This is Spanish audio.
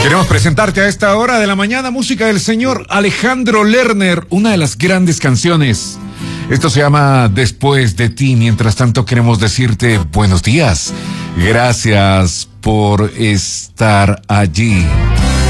Queremos presentarte a esta hora de la mañana música del señor Alejandro Lerner, una de las grandes canciones. Esto se llama Después de ti. Mientras tanto queremos decirte buenos días. Gracias por estar allí.